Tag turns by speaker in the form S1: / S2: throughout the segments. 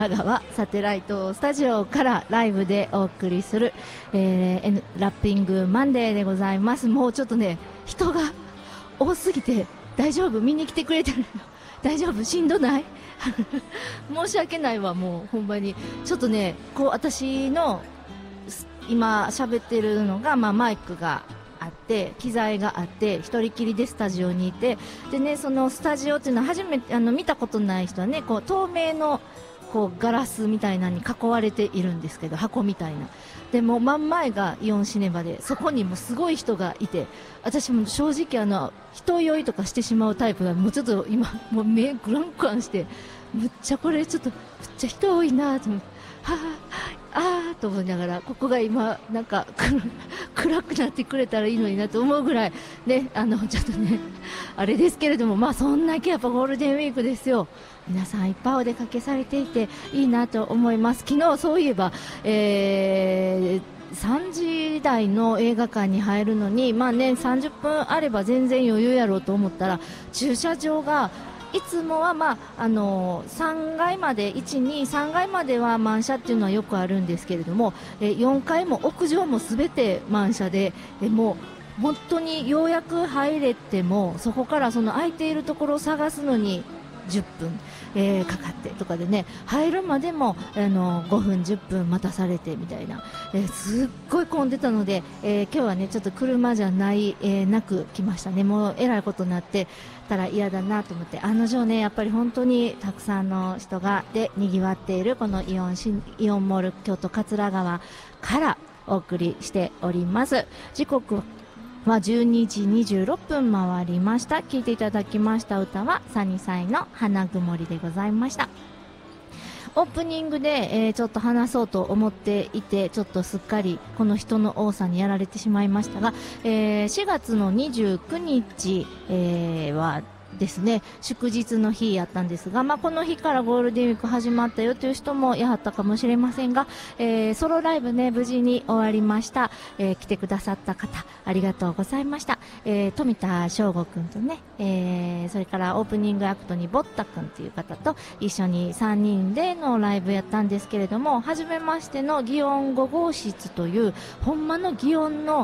S1: 香川サテライトスタジオからライブでお送りする、ラッピングマンデーでございます。もうちょっとね、人が多すぎて大丈夫？見に来てくれてる？大丈夫？しんどない？申し訳ないわ、もうほんまに。ちょっとね、こう私の今喋ってるのが、マイクがあって機材があって一人きりでスタジオにいて、でね、そのスタジオっていうのは初めて見たことない人はね、こう透明のこうガラスみたいなのに囲われているんですけど、箱みたいな。でも真ん前がイオンシネマで、そこにもすごい人がいて、私も正直人酔いとかしてしまうタイプが、もうちょっと今もう目グラングランして、むっちゃこれちょっとむっちゃ人多いなと思って、はあと思いながら、ここが今なんか暗くなってくれたらいいのになと思うぐらいね、ちょっとねあれですけれども、そんだけやっぱゴールデンウィークですよ。皆さんいっぱいお出かけされていていいなと思います。昨日そういえば、3時台の映画館に入るのに、30分あれば全然余裕やろうと思ったら、駐車場がいつもは、3階まで1、2、3階までは満車っていうのはよくあるんですけれども、4階も屋上もすべて満車で、もう本当にようやく入れても、そこからその空いているところを探すのに10分、かかってとかでね、入るまでも5分10分待たされてみたいな、すっごい混んでたので、今日はねちょっと車じゃない、なく来ましたね。もうえらいことになってたら嫌だなと思って、案の定ね、やっぱり本当にたくさんの人がでにぎわっているこのイオンモール京都桂川からお送りしております。時刻は12時26分回りました。聴いていただきました歌はサニサイの花曇りでございました。オープニングで、ちょっと話そうと思っていて、ちょっとすっかりこの人の多さにやられてしまいましたが、4月の29日、はですね、祝日の日やったんですが、この日からゴールデンウィーク始まったよという人もやはったかもしれませんが、ソロライブね無事に終わりました。来てくださった方ありがとうございました。富田翔吾くんとね、それからオープニングアクトにボッタくんという方と一緒に3人でのライブやったんですけれども、初めましての祇園5号室というほんまの祇園の、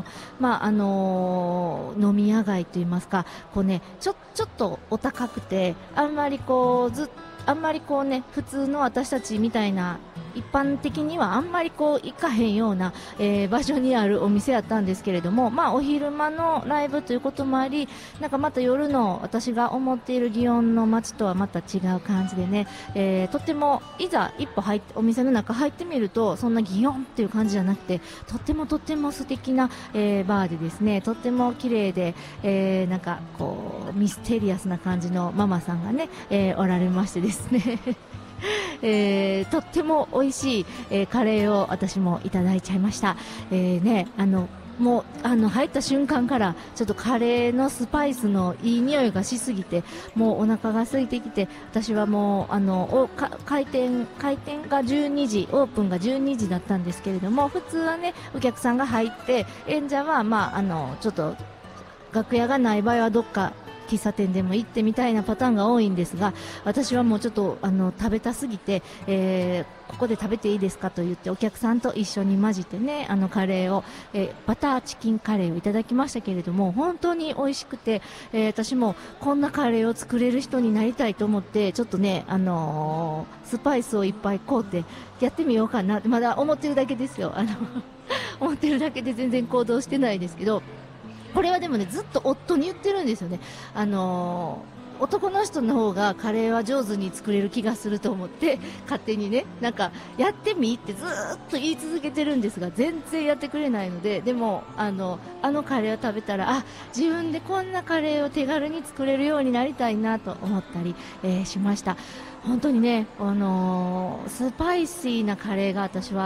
S1: 飲み屋街といいますか、こうね、ちょっとお高くて、あんまりこうね、普通の私たちみたいな一般的にはあんまりこう行かへんような、場所にあるお店やったんですけれども、お昼間のライブということもあり、なんかまた夜の私が思っている祇園の街とはまた違う感じでね、とってもいざ一歩お店の中入ってみると、そんな祇園っていう感じじゃなくて、とっても素敵な、バーでですね、とっても綺麗で、なんかこうミステリアスな感じのママさんがね、おられましてですねとっても美味しい、カレーを私もいただいちゃいました。もう入った瞬間からちょっとカレーのスパイスのいい匂いがしすぎて、もうお腹が空いてきて、私はもう開店が12時、オープンが12時だったんですけれども、普通はねお客さんが入って演者はちょっと楽屋がない場合はどっか喫茶店でも行ってみたいなパターンが多いんですが、私はもうちょっと食べたすぎて、ここで食べていいですかと言ってお客さんと一緒に混じってね、カレーを、バターチキンカレーをいただきましたけれども、本当に美味しくて、私もこんなカレーを作れる人になりたいと思って、ちょっとね、スパイスをいっぱい買うてやってみようかなって、まだ思ってるだけですよ。思ってるだけで全然行動してないですけど、これはでもね、ずっと夫に言ってるんですよね。男の人の方がカレーは上手に作れる気がすると思って、勝手にね、なんかやってみってずっと言い続けてるんですが、全然やってくれないので、でもカレーを食べたら、自分でこんなカレーを手軽に作れるようになりたいなと思ったり、しました。本当にね、スパイシーなカレーが私は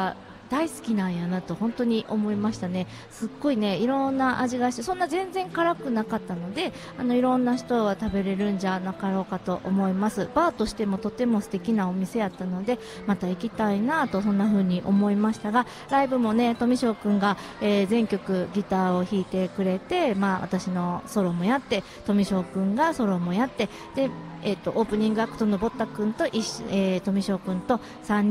S1: 大好きなんやなと本当に思いましたね。すっごいね、いろんな味がして、そんな全然辛くなかったので、いろんな人は食べれるんじゃなかろうかと思います。バーとしてもとても素敵なお店やったので、また行きたいなと、そんな風に思いましたが、ライブもね、富翔くんが、全曲ギターを弾いてくれて、私のソロもやって、富翔くんがソロもやって、で、オープニングアクトのぼったくんと富翔くんと3